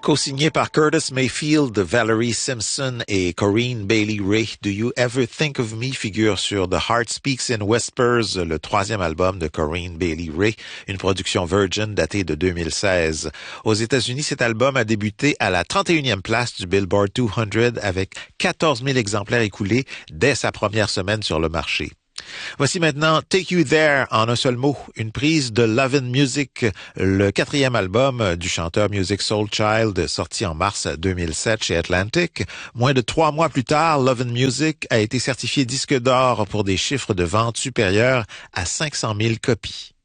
Co-signé par Curtis Mayfield, Valerie Simpson et Corinne Bailey Rae, Do You Ever Think of Me figure sur The Heart Speaks in Whispers, le troisième album de Corinne Bailey Rae, une production Virgin datée de 2016. Aux États-Unis, cet album a débuté à la 31e place du Billboard 200 avec 14 000 exemplaires écoulés dès sa première semaine sur le marché. Voici maintenant Take You There en un seul mot, une prise de Lovin' Music, le quatrième album du chanteur Musiq Soulchild sorti en mars 2007 chez Atlantic. Moins de 3 mois plus tard, Lovin' Music a été certifié disque d'or pour des chiffres de vente supérieurs à 500 000 copies.